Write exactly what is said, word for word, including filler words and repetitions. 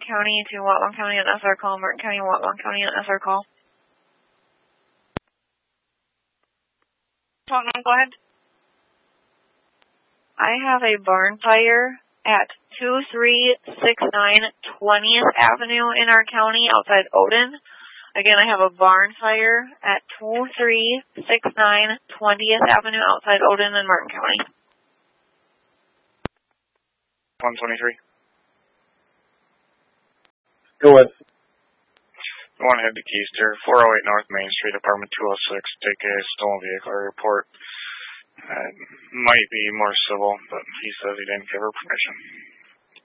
County to Watonga County and S R call, Martin County, Watonga County and S R call. Watonga, go ahead. I have a barn fire at two three six nine twentieth Avenue in our county outside Odin. Again, I have a barn fire at two three six nine twentieth Avenue outside Odin in Martin County. one twenty-three. Go ahead. I want to head to Keister, four oh eight North Main Street, apartment two oh six. Take a stolen vehicle report. Uh, might be more civil, but he says he didn't give her permission.